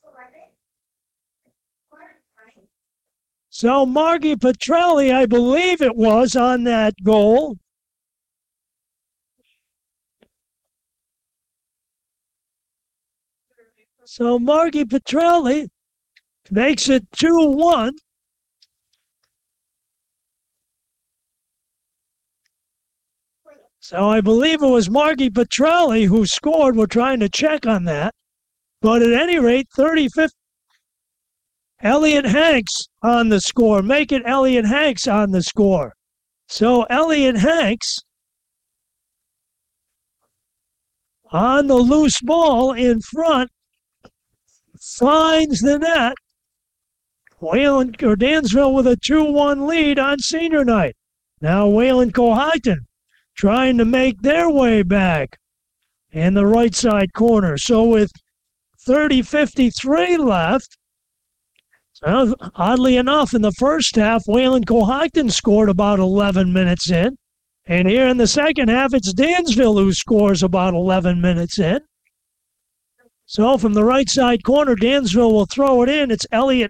So Margie Petrelli, I believe it was, on that goal. So Margie Petrelli makes it 2-1. So I believe it was Margie Petrelli who scored. We're trying to check on that. But at any rate, 35th. Elliot Hanks on the score. Make it Elliot Hanks on the score. So Elliot Hanks on the loose ball in front finds the net. Dansville with a 2-1 lead on senior night. Now Wayland Cohocton trying to make their way back in the right side corner. So with 30:53 left, oddly enough, in the first half, Wayland Cohocton scored about 11 minutes in. And here in the second half, it's Dansville who scores about 11 minutes in. So from the right side corner, Dansville will throw it in. It's Elliot